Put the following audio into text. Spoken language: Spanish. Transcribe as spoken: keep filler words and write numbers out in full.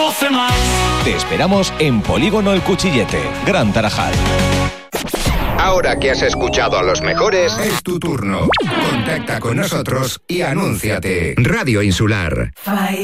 doce más. Te esperamos en Polígono El Cuchillete, Gran Tarajal. Ahora que has escuchado a los mejores, es tu turno. Contacta con nosotros y anúnciate. Radio Insular.